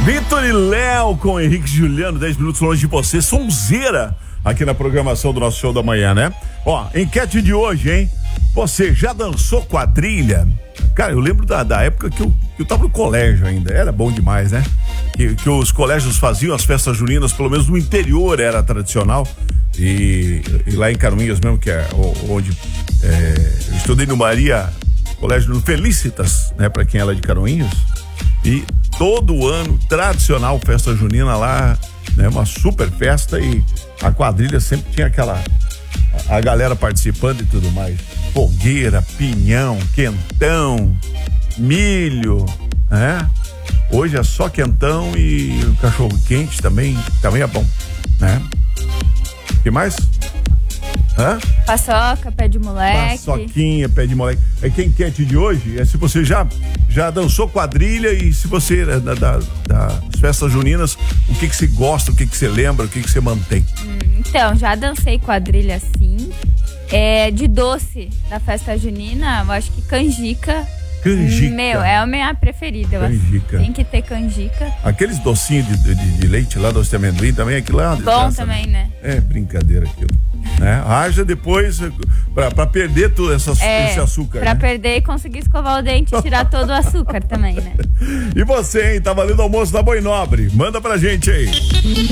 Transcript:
Vitor e Léo com Henrique e Juliano, 10 minutos longe de você, sonzeira aqui na programação do nosso show da manhã, né? Ó, enquete de hoje, hein? Você já dançou quadrilha? Cara, eu lembro da época que eu tava no colégio ainda, era bom demais, né? Que os colégios faziam as festas juninas, pelo menos no interior era tradicional. E lá em Canoinhas mesmo, que é onde eu estudei no Maria, colégio no Felicitas, né? Pra quem é lá de Canoinhas. E todo ano, tradicional, festa junina lá, né? Uma super festa e a quadrilha sempre tinha a galera participando e tudo mais. Fogueira, pinhão, quentão, milho, né? Hoje é só quentão e o cachorro quente também é bom, né? O que mais? Paçoca, pé de moleque. Paçoquinha, pé de moleque. É que a enquete de hoje é se você já dançou quadrilha e se você, das festas juninas, o que você gosta, o que você lembra, o que você mantém. Então, já dancei quadrilha sim. De doce da festa junina, eu acho que canjica. Canjica. Meu, é a minha preferida. Canjica. Tem que ter canjica. Aqueles docinhos de leite lá, doce de amendoim também, aquilo lá. Bom também, né? É brincadeira aquilo. Né? Haja depois pra perder todo esse açúcar. Pra né? perder e conseguir escovar o dente e tirar todo o açúcar também, né? E você, hein? Tá valendo almoço da Boi Nobre. Manda pra gente aí.